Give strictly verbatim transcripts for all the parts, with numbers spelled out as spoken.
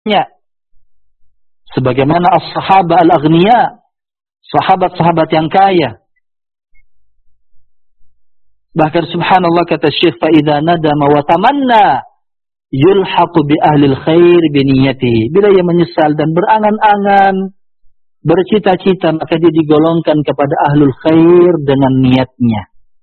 Sebagaimana as-sahabah al-aghniya, sahabat-sahabat yang kaya. Bahkan subhanallah kata Syekh, fa idza nadama wa tamanna yulhaqu bi ahli al-khair bi niyyatihi. Bila ia menyesal dan berangan-angan, bercita-cita, maka dia digolongkan kepada ahlul khair dengan niatnya.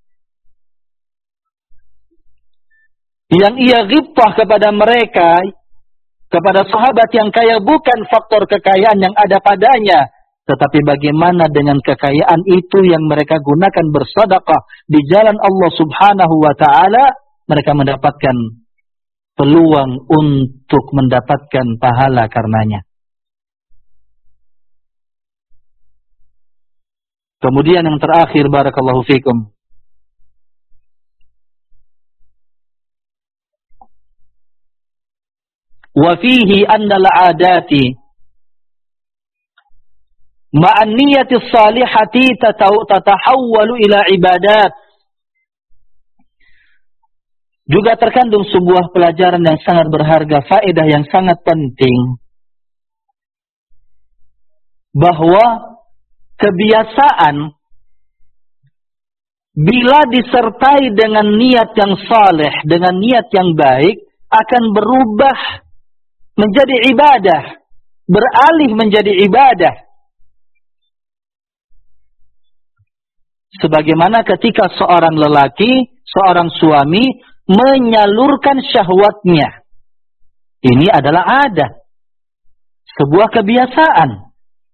Yang ia ghibtah kepada mereka, kepada sahabat yang kaya, bukan faktor kekayaan yang ada padanya, tetapi bagaimana dengan kekayaan itu yang mereka gunakan bersedekah di jalan Allah Subhanahu wa taala, mereka mendapatkan peluang untuk mendapatkan pahala karenanya. Kemudian yang terakhir, barakallahu fikum, wa fihi anna al-'adati ma'an niyyati salihati tatahawwalu ila ibadat. Juga terkandung sebuah pelajaran yang sangat berharga, faedah yang sangat penting, bahwa kebiasaan bila disertai dengan niat yang saleh, dengan niat yang baik, akan berubah menjadi ibadah, beralih menjadi ibadah. Sebagaimana ketika seorang lelaki, seorang suami menyalurkan syahwatnya. Ini adalah adat, sebuah kebiasaan.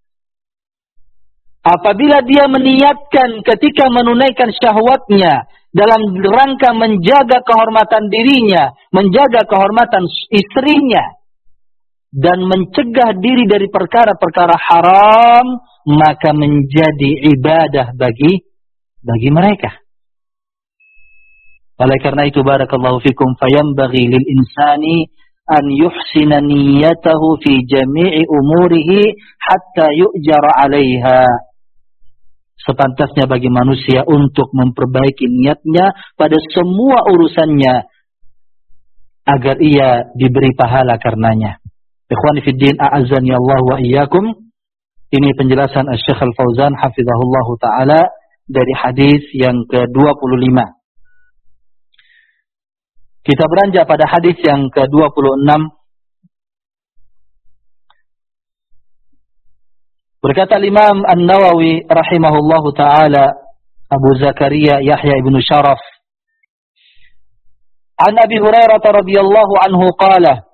Apabila dia meniatkan ketika menunaikan syahwatnya dalam rangka menjaga kehormatan dirinya, menjaga kehormatan istrinya, dan mencegah diri dari perkara-perkara haram, maka menjadi ibadah bagi bagi mereka. Oleh karena itu, barakallahu fikum, fayambaghi lil insani an yuhsina niyyatahu fi jami'i umurihi hatta yu'jara 'alaiha. Sepantasnya bagi manusia untuk memperbaiki niatnya pada semua urusannya agar ia diberi pahala karenanya. Ikhwani fid din, a'azzani Allah wa iyyakum. Ini penjelasan Asy-Syaikh Al-Fauzan hafizahullah taala dari hadis yang ke dua puluh lima. Kita beranjak pada hadis yang ke dua puluh enam. Berkata Imam An-Nawawi rahimahullahu taala, Abu Zakaria Yahya ibn Sharaf, an Abi Hurairah radhiyallahu anhu qala,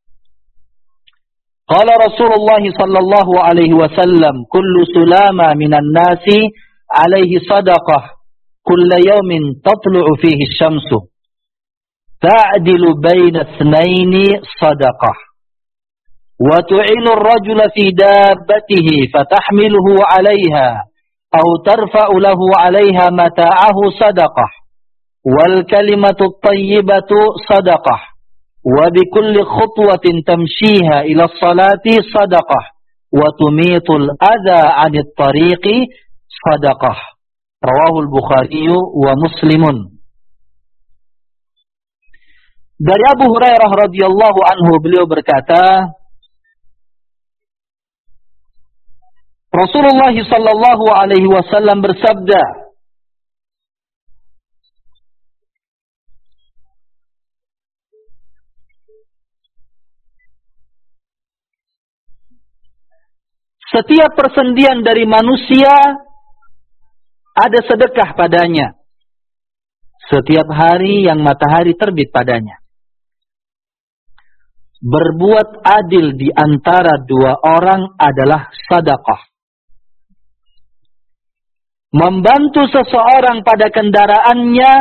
qala Rasulullah sallallahu alaihi wasallam, kullu sulama minan nasi alaihi sadaqah, kulla yawmin tatlu'u fihi asy-syamsu, ta'dilu baina itsnaini sadaqah, wa tu'inu ar-rajula fi dabbatihi fatahmiluhu 'alayha aw tarfa'u lahu 'alayha mata'ahu sadaqah, wal kalimatu at-tayyibatu sadaqah, wa bi kulli khutwatin tamshiha ila as-salati sadaqah, wa tumitul adha 'anit tariqi sadaqah. Rawahu al-Bukhari wa Muslimun. Dari Abu Hurairah radhiyallahu anhu, beliau berkata, Rasulullah sallallahu alaihi wasallam bersabda, setiap persendian dari manusia ada sedekah padanya setiap hari yang matahari terbit padanya. Berbuat adil di antara dua orang adalah sedekah. Membantu seseorang pada kendaraannya,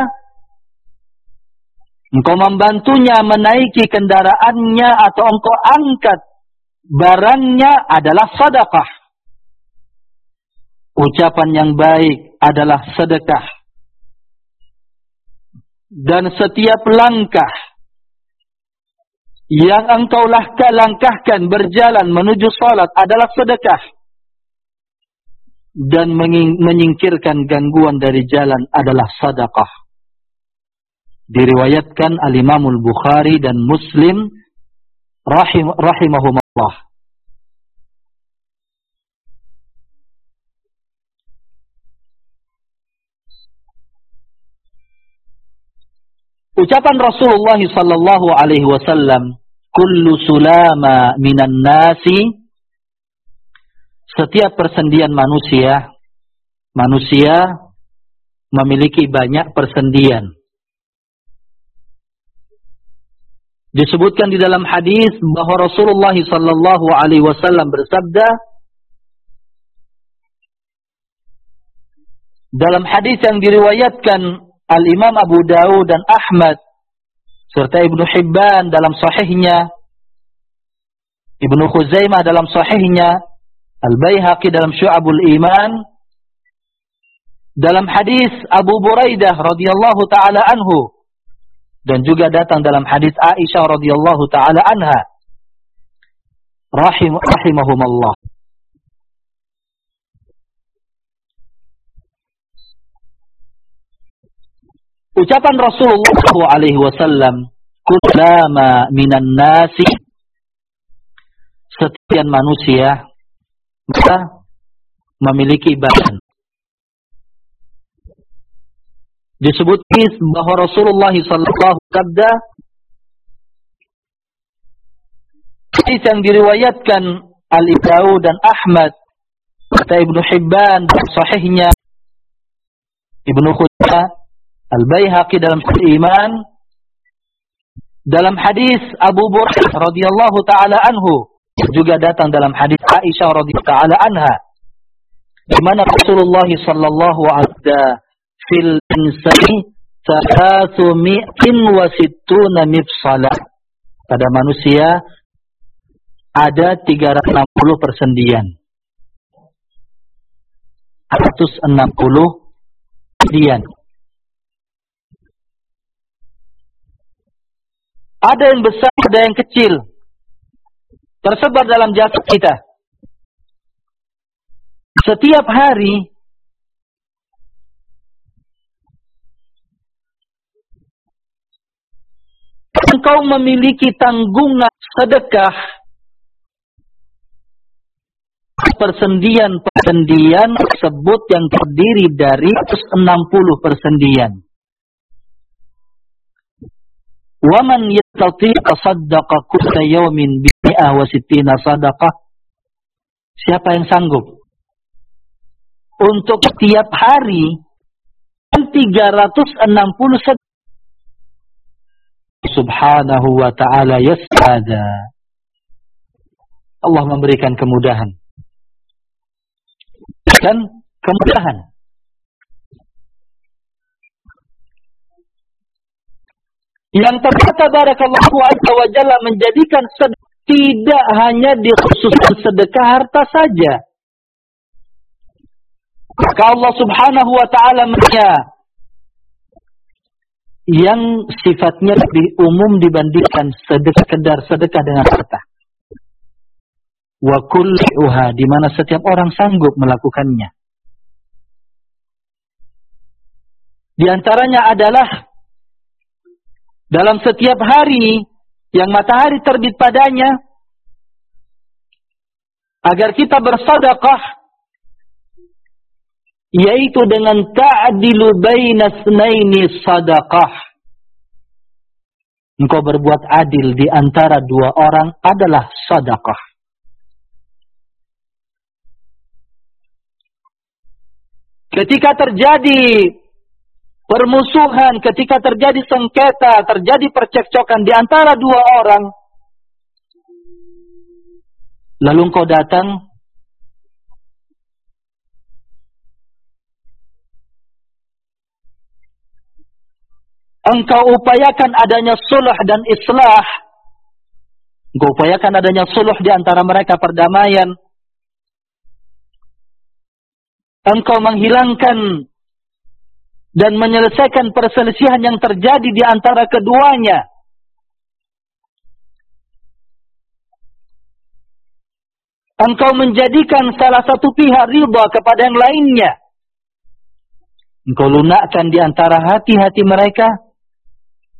engkau membantunya menaiki kendaraannya atau engkau angkat barangnya adalah sedekah. Ucapan yang baik adalah sedekah. Dan setiap langkah yang engkau langkahkan berjalan menuju salat adalah sedekah. Dan menyingkirkan gangguan dari jalan adalah sedekah. Diriwayatkan Al-Imamul Bukhari dan Muslim rahim rahimahumullah Allah. Ucapan Rasulullah sallallahu alaihi wasallam, kullu sulama minan nasi, setiap persendian manusia, manusia memiliki banyak persendian. Disebutkan di dalam hadis bahwa Rasulullah sallallahu alaihi wasallam bersabda, dalam hadis yang diriwayatkan Al-Imam Abu Dawud dan Ahmad serta Ibnu Hibban dalam sahihnya, Ibnu Khuzaimah dalam sahihnya, Al-Baihaqi dalam Syu'abul Iman, dalam hadis Abu Buraidah radhiyallahu taala anhu, dan juga datang dalam hadis Aisyah radhiyallahu taala anha rahim rahimahumullah. Ucapan Rasulullah sallallahu alaihi wasallam, kullama minan nasi, setiap manusia maka memiliki badan. Disebutkan bahwa Rasulullah sallallahu alaihi wasallam bersabda, hadis yang diriwayatkan Al-Ibnu dan Ahmad serta Ibnu Hibban dalam sahihnya, Ibnu Khuzaimah, Al-Baihaqi dalam Iman, dalam hadis Abu Buraidah radhiyallahu taala anhu, juga datang dalam hadis Aisyah radhiyallahu taala anha, di mana Rasulullah sallallahu alaihi wasallam fil insani salatu mi'in wa sittuna mifsalah, pada manusia ada tiga ratus enam puluh persendian, tiga ratus enam puluh persendian. Ada yang besar, ada yang kecil, tersebar dalam jasad kita. Setiap hari engkau memiliki tanggungan sedekah persendian-persendian tersebut yang terdiri dari seratus enam puluh persendian. Waman yastati' tasaddaqa kulla yawmin bi mi'ah wa sittina sadaqah. Siapa yang sanggup untuk setiap hari tiga ratus enam puluh sedekah? Subhanahu wa ta'ala yas'ada. Allah memberikan kemudahan dan kemudahan. Yang ternyata barakallahu azza wa jalla menjadikan sedekah tidak hanya dikhususkan sedekah harta saja. Maka Allah subhanahu wa ta'ala menyatakan yang sifatnya lebih umum dibandingkan sedekah, sekedar sedekah dengan harta. Wa kulluha, di mana setiap orang sanggup melakukannya. Di antaranya adalah dalam setiap hari yang matahari terbit padanya, agar kita bersedekah, yaitu dengan ta'dilu baina tsnaini sadaqah. Engkau berbuat adil di antara dua orang adalah sedekah. Ketika terjadi permusuhan, ketika terjadi sengketa, terjadi percekcokan di antara dua orang, lalu engkau datang engkau upayakan adanya sulh dan islah, engkau upayakan adanya sulh di antara mereka, perdamaian, engkau menghilangkan dan menyelesaikan perselisihan yang terjadi di antara keduanya. Engkau menjadikan salah satu pihak ridha kepada yang lainnya. Engkau lunakkan di antara hati-hati mereka